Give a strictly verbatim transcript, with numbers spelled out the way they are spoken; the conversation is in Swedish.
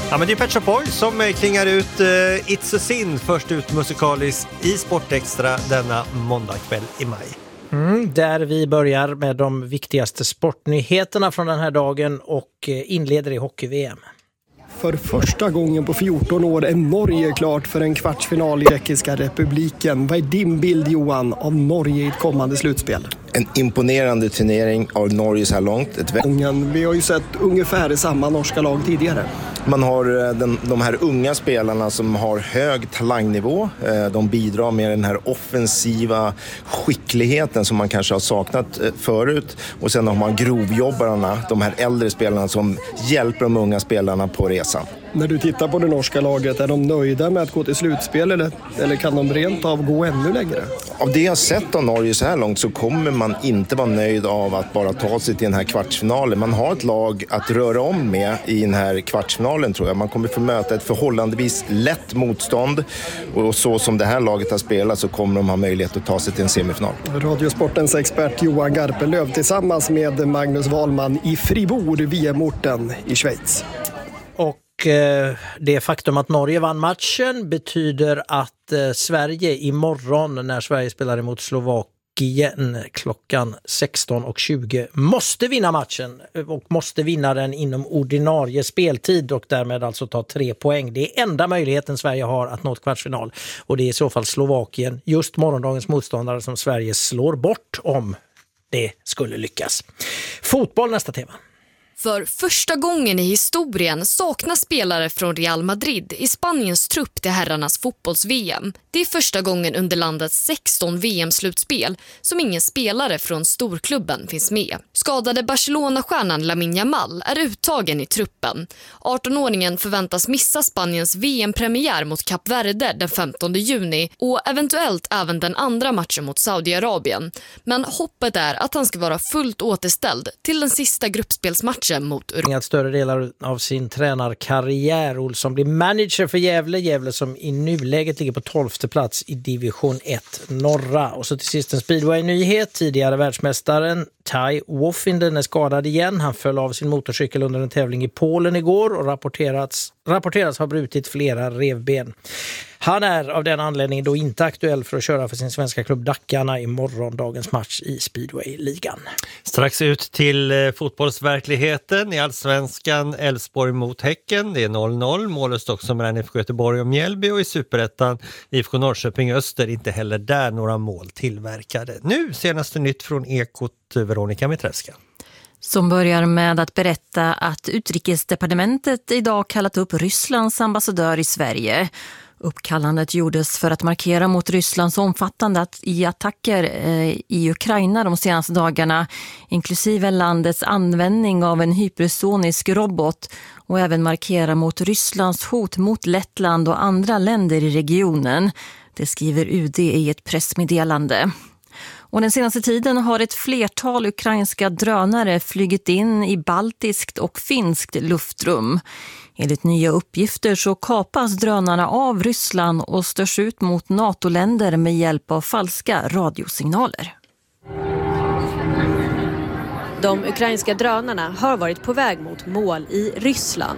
Ja, men det är Pet Shop Boys som klingar ut uh, It's a Sin först ut musikaliskt i Sportextra denna måndagkväll i maj. Mm, där vi börjar med de viktigaste sportnyheterna från den här dagen och inleder i hockey-V M. För första gången på fjorton år är Norge klart för en kvartsfinal i Tjeckiska republiken. Vad är din bild, Johan, av Norge i ett kommande slutspel? En imponerande turnering av Norge så här långt. Ett vä- Vi har ju sett ungefär samma norska lag tidigare. Man har den, de här unga spelarna som har hög talangnivå. De bidrar med den här offensiva skickligheten som man kanske har saknat förut. Och sen har man grovjobbarna, de här äldre spelarna som hjälper de unga spelarna på resan. När du tittar på det norska laget, är de nöjda med att gå till slutspel eller, eller kan de rent av gå ännu längre? Av det jag har sett av Norge så här långt så kommer man inte vara nöjd av att bara ta sig till den här kvartsfinalen. Man har ett lag att röra om med i den här kvartsfinalen, tror jag. Man kommer få möta ett förhållandevis lätt motstånd och så som det här laget har spelat så kommer de ha möjlighet att ta sig till en semifinal. Radiosportens expert Johan Garpenlöv tillsammans med Magnus Wahlman i Fribourg, V M-orten i Schweiz. Och det faktum att Norge vann matchen betyder att eh, Sverige imorgon när Sverige spelar emot Slovakien klockan sexton och tjugo måste vinna matchen och måste vinna den inom ordinarie speltid och därmed alltså ta tre poäng. Det är enda möjligheten Sverige har att nå ett kvartsfinal och det är i så fall Slovakien, just morgondagens motståndare, som Sverige slår bort om det skulle lyckas. Fotboll nästa tema. För första gången i historien saknas spelare från Real Madrid i Spaniens trupp till herrarnas fotbolls-V M. Det är första gången under landets sexton V M-slutspel som ingen spelare från storklubben finns med. Skadade Barcelona-stjärnan Lamine Yamal är uttagen i truppen. arton-åringen förväntas missa Spaniens V M-premiär mot Kap Verde den femtonde juni och eventuellt även den andra matchen mot Saudiarabien. Men hoppet är att han ska vara fullt återställd till den sista gruppspelsmatchen mot Uruguay. Större delar av sin tränarkarriär. Olsson blir manager för Gävle. Gävle som i nuläget ligger på tolfte plats i division ett norra. Och så till sist en speedway-nyhet. Tidigare världsmästaren Tai Woffinden är skadad igen. Han föll av sin motorcykel under en tävling i Polen igår och rapporterats, rapporterats ha brutit flera revben. Han är av den anledningen då inte aktuell för att köra för sin svenska klubb Dackarna i morgondagens match i Speedway-ligan. Strax ut till eh, fotbollsverkligheten i Allsvenskan. Elfsborg mot Häcken, det är noll noll. Målöst också mellan F K Göteborg och Mjällby, och i Superettan I F K Norrköping Öster, inte heller där några mål tillverkade. Nu senaste nytt från Ekot, Veronica Mitrevska. Som börjar med att berätta att Utrikesdepartementet idag kallat upp Rysslands ambassadör i Sverige. Uppkallandet gjordes för att markera mot Rysslands omfattande i attacker i Ukraina de senaste dagarna, inklusive landets användning av en hypersonisk robot, och även markera mot Rysslands hot mot Lettland och andra länder i regionen. Det skriver U D i ett pressmeddelande. Och den senaste tiden har ett flertal ukrainska drönare flygit in i baltiskt och finskt luftrum. Enligt nya uppgifter så kapas drönarna av Ryssland och störs ut mot NATO-länder med hjälp av falska radiosignaler. De ukrainska drönarna har varit på väg mot mål i Ryssland.